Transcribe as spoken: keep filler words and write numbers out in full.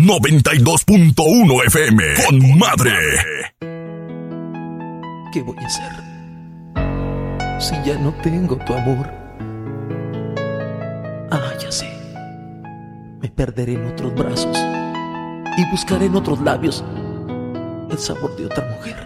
noventa y dos punto uno F M. Con madre. ¿Qué voy a hacer si ya no tengo tu amor? Ah, ya sé. Me perderé en otros brazos y buscaré en otros labios el sabor de otra mujer.